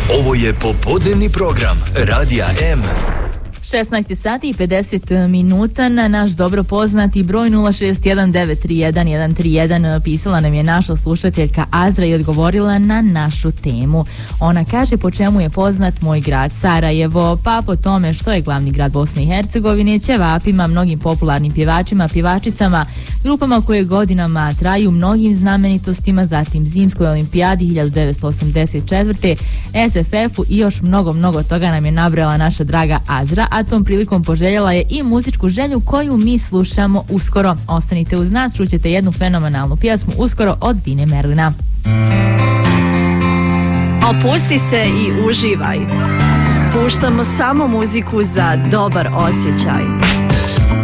Ovo je popodnevni program Radija M. 16 sati i 50 minuta na naš dobro poznati broj 061931131 pisala nam je naša slušateljka Azra i odgovorila na našu temu. Ona kaže po čemu je poznat moj grad Sarajevo, pa po tome što je glavni grad Bosne i Hercegovine, ćevapima, mnogim popularnim pjevačima, pjevačicama, grupama koje godinama traju, mnogim znamenitostima, zatim Zimskoj olimpijadi 1984. SFF-u i još mnogo toga nam je nabrojala naša draga Azra, a tom prilikom poželjela je i muzičku želju koju mi slušamo uskoro. Ostanite uz nas, čućete jednu fenomenalnu pjesmu uskoro od Dine Merlina. Opusti se i uživaj. Puštamo samo muziku za dobar osjećaj.